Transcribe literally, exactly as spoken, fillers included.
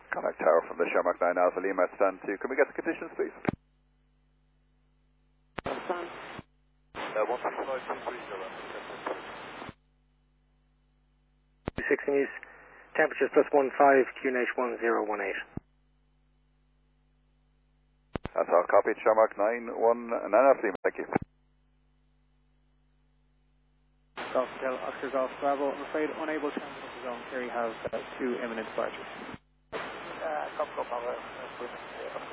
Contact tower from the Shamrock nine Alpha Lima at stand two. Can we get the conditions, please? Stand. Uh, one six five two three zero. sixteen East, temperatures plus one five, Q N H one zero one eight. That's all copied, Shamrock nine one nine Alpha Lima, thank you. Golf Hotel, Oscar Golf Bravo. I'm afraid unable to enter the zone. Kerry has uh, two imminent departures. Uh, Golf Golf Bravo.